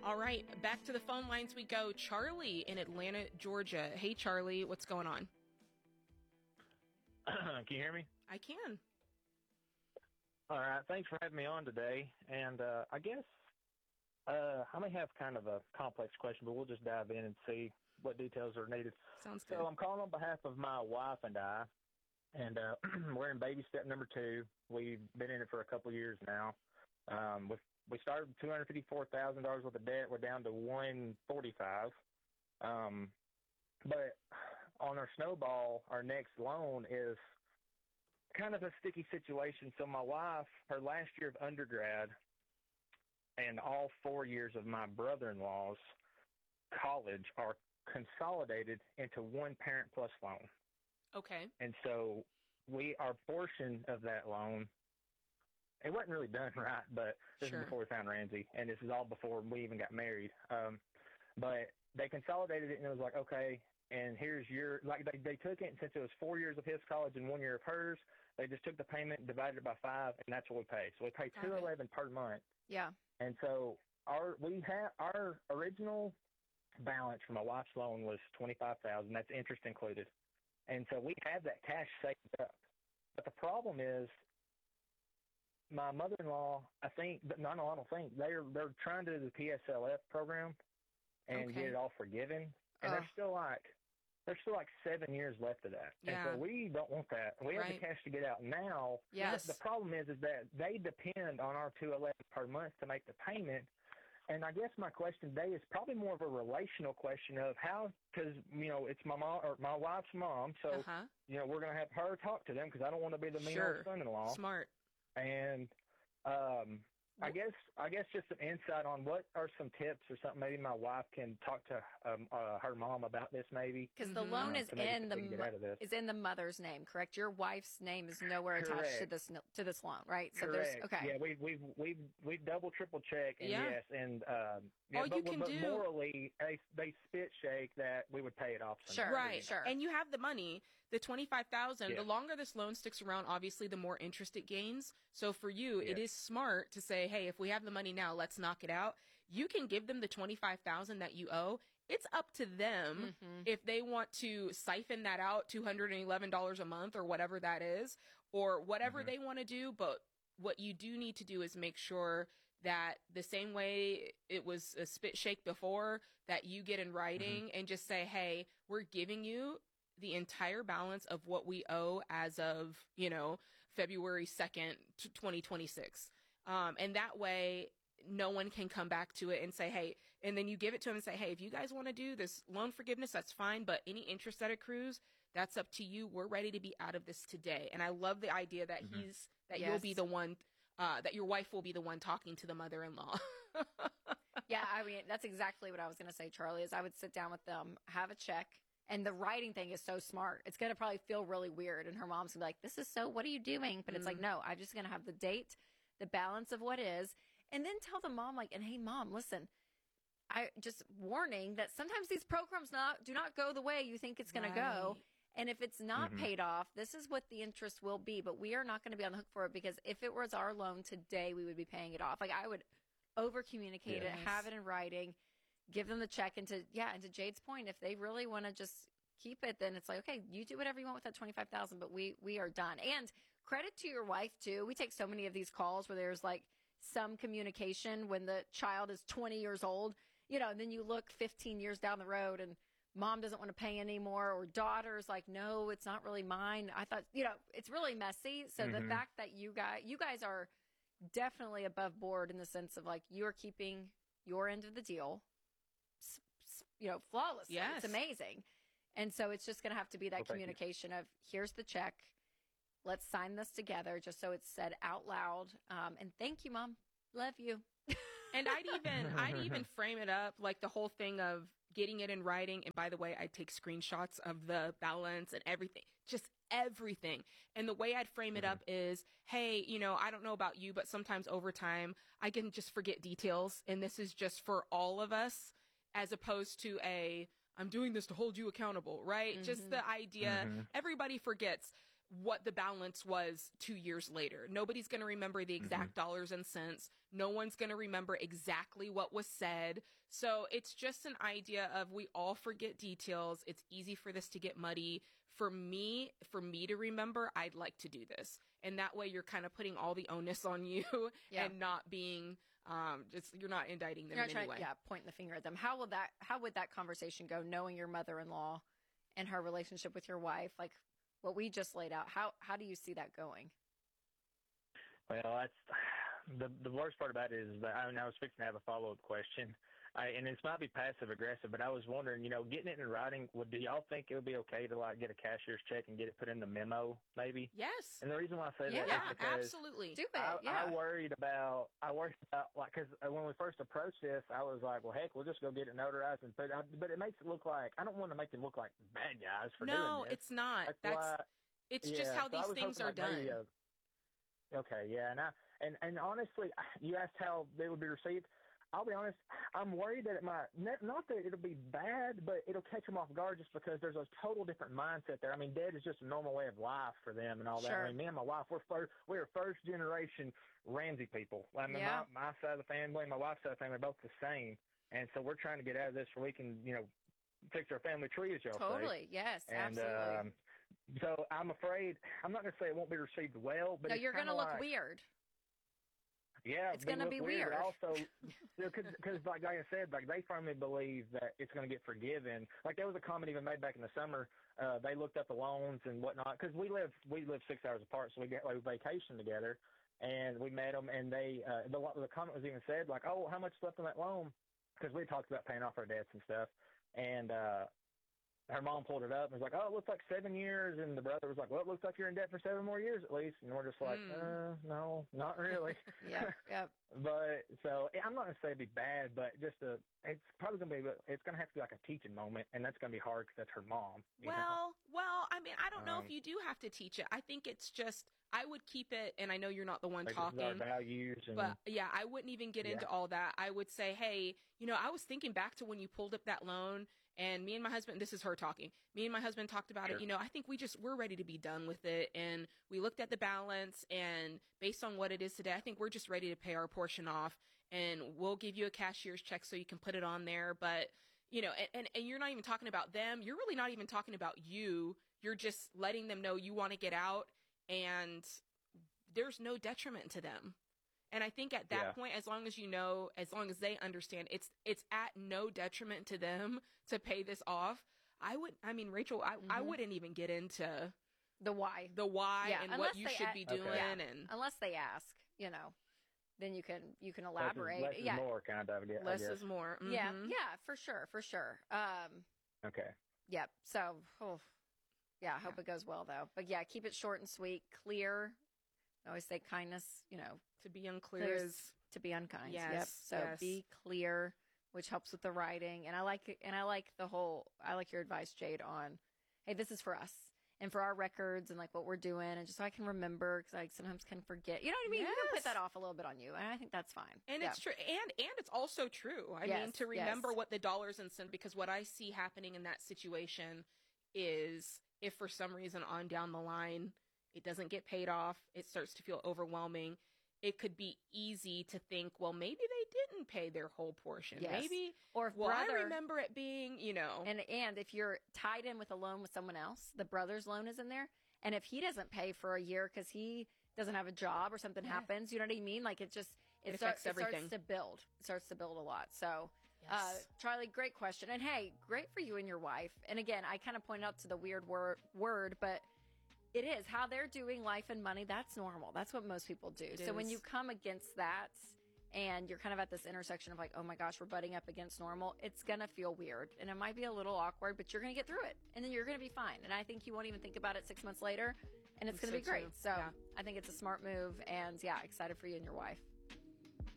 All right, back to the phone lines we go. Charlie in Atlanta, Georgia. Hey, Charlie, what's going on? Can you hear me? I can. All right. Thanks for having me on today. And I guess I may have kind of a complex question, but we'll just dive in and see what details are needed. Sounds good. So I'm calling on behalf of my wife and I, and we're in baby step number 2. We've been in it for a couple of years now. We started with $254,000 worth of debt. We're down to $145,000. But on our snowball, our next loan is kind of a sticky situation. So my wife, her last year of undergrad and all 4 years of my brother-in-law's college are consolidated into one Parent Plus loan. Okay. And so our portion of that loan, it wasn't really done right, but this is before we found Ramsey, and this is all before we even got married. But they consolidated it, and it was like, okay, and here's they took it, and since it was 4 years of his college and 1 year of hers, they just took the payment and divided it by 5, and that's what we pay. So we pay $211 per month. Yeah. And so our original balance for my wife's loan was $25,000. That's interest included. And so we had that cash saved up. But the problem is, my mother-in-law, I don't think they're trying to do the PSLF program and get it all forgiven, and there's still like 7 years left of that. Yeah. And so we don't want that. We have the cash to get out now. Yes. The problem is that they depend on our $211 per month to make the payment. And I guess my question today is probably more of a relational question of how, because, it's my mom or my wife's mom. So, we're going to have her talk to them because I don't want to be the mean old son-in-law. Smart. And I guess just some insight on what are some tips or something. Maybe my wife can talk to her mom about this, maybe. Because the loan is in the mother's name, correct? Your wife's name is nowhere attached to this loan, right? So correct. Yeah, we've double triple checked, and yes, and but morally they spit shake that we would pay it off. Sure. And you have the money, the $25,000. Yeah. The longer this loan sticks around, obviously, the more interest it gains. So for you, it is smart to say, hey, if we have the money now, let's knock it out. You can give them the $25,000 that you owe. It's up to them if they want to siphon that out, $211 a month or whatever that is, or whatever they want to do. But what you do need to do is make sure that the same way it was a spit shake before, that you get in writing and just say, hey, we're giving you the entire balance of what we owe as of, February 2nd, 2026. And that way, no one can come back to it and say, hey, and then you give it to them and say, hey, if you guys want to do this loan forgiveness, that's fine. But any interest that accrues, that's up to you. We're ready to be out of this today. And I love the idea that you'll be the one, that your wife will be the one talking to the mother-in-law. Yeah. I mean, that's exactly what I was going to say, Charlie, is I would sit down with them, have a check. And the writing thing is so smart. It's going to probably feel really weird. And her mom's going to be like, what are you doing? But it's like, no, I'm just going to have the date, the balance of what is. And then tell the mom, hey, mom, listen, I just warning that sometimes these programs do not go the way you think it's going to go. And if it's not paid off, this is what the interest will be. But we are not going to be on the hook for it, because if it was our loan today, we would be paying it off. I would over communicate it, have it in writing, give them the check. And to Jade's point, if they really want to just keep it, then it's like, okay, you do whatever you want with that $25,000, but we are done. And credit to your wife too. We take so many of these calls where there's some communication when the child is 20 years old, and then you look 15 years down the road and mom doesn't want to pay anymore, or daughter's like, no, it's not really mine. I thought, it's really messy. So the fact that you guys are definitely above board in the sense of you're keeping your end of the deal, flawlessly. Yes. It's amazing. And so it's just going to have to be that communication of, here's the check. Let's sign this together, just so it's said out loud. And thank you, Mom. Love you. And I'd even frame it up like the whole thing of getting it in writing. And by the way, I'd take screenshots of the balance and everything, just everything. And the way I'd frame it up is, hey, I don't know about you, but sometimes over time I can just forget details. And this is just for all of us, as opposed to I'm doing this to hold you accountable, right? Just the idea, everybody forgets what the balance was 2 years later. Nobody's going to remember the exact dollars and cents. No one's going to remember exactly what was said. So it's just an idea of we all forget details. It's easy for this to get muddy. For me to remember, I'd like to do this. And that way you're kind of putting all the onus on you and not being you're not indicting them in any way. Pointing the finger at them. How would that conversation go, knowing your mother-in-law and her relationship with your wife, like what we just laid out? How do you see that going? Well, that's the worst part about it is that I was fixing to have a follow-up question. And this might be passive aggressive, but I was wondering, getting it in writing, do y'all think it would be okay to get a cashier's check and get it put in the memo, maybe? Yes. And the reason why I say that is because absolutely. Do it. I worried about because when we first approached this, I was like, well, heck, we'll just go get it notarized and put it. But it makes it look like I don't want to make them look like bad guys for doing this. No, it's not. It's just how these things are done. Okay, yeah, and honestly, you asked how they would be received. I'll be honest, I'm worried that it might, not that it'll be bad, but it'll catch them off guard just because there's a total different mindset there. I mean, debt is just a normal way of life for them and all that. Sure. I mean, me and my wife, we're first generation Ramsey people. I mean, my side of the family, my wife's side of the family are both the same. And so we're trying to get out of this where we can, fix our family tree, as y'all say. Totally, yes, and, absolutely. So I'm afraid, I'm not going to say it won't be received well, but no, you're going to look weird. Yeah, it's going to be weird. But also, because like I said, they firmly believe that it's going to get forgiven. Like there was a comment even made back in the summer. They looked up the loans and whatnot because we live 6 hours apart, so we vacation together, and we met them. And they the comment was even said like, "Oh, how much left on that loan?" Because we talked about paying off our debts and stuff, and her mom pulled it up and was like, "Oh, it looks like 7 years," and the brother was like, "Well, it looks like you're in debt for 7 more years at least," and we're just like, "No, not really." Yeah. But so I'm not gonna say it'd be bad, but it's probably gonna be, it's gonna have to be like a teaching moment, and that's gonna be hard because that's her mom. Well, I mean, I don't know if you do have to teach it. I think it's just I would keep it, and I know you're not the one talking, our values but yeah, I wouldn't even get into all that. I would say, hey, I was thinking back to when you pulled up that loan. And me and my husband, this is her talking. Me and my husband talked about it. I think we're ready to be done with it. And we looked at the balance, and based on what it is today, I think we're just ready to pay our portion off, and we'll give you a cashier's check so you can put it on there. But, and you're not even talking about them. You're really not even talking about you. You're just letting them know you want to get out, and there's no detriment to them. And I think at that point, as long as they understand, it's at no detriment to them to pay this off. Rachel, I wouldn't even get into the why and what you should be doing. And unless they ask, then you can elaborate. Less is more, kind of. Less is more. Mm-hmm. Yeah, for sure. Okay. Yep. So, I hope it goes well though. But yeah, keep it short and sweet, clear. I always say kindness, to be unclear is to be unkind. Yes. Yep. So be clear, which helps with the writing. And I like your advice, Jade, on, hey, this is for us and for our records and like what we're doing, and just so I can remember, because I sometimes can forget. You know what I mean? Yes. You can put that off a little bit on you, and I think that's fine. And it's true, and it's also true. I mean, to remember what the dollars and cents, because what I see happening in that situation is, if for some reason on down the line it doesn't get paid off, it starts to feel overwhelming. It could be easy to think, well, maybe they didn't pay their whole portion. Yes. Maybe, or if I remember it being, And if you're tied in with a loan with someone else, the brother's loan is in there, and if he doesn't pay for a year because he doesn't have a job or something happens, you know what I mean? Like it affects everything. Starts to build. It starts to build a lot. So, Charlie, great question. And hey, great for you and your wife. And again, I kind of pointed out to the weird word, but it is how they're doing life and money. That's normal. That's what most people do. So when you come against that and you're kind of at this intersection of like, oh my gosh, we're butting up against normal, it's going to feel weird and it might be a little awkward, but you're going to get through it and then you're going to be fine. And I think you won't even think about it 6 months later, and it's going to be great. So I think it's a smart move, and excited for you and your wife.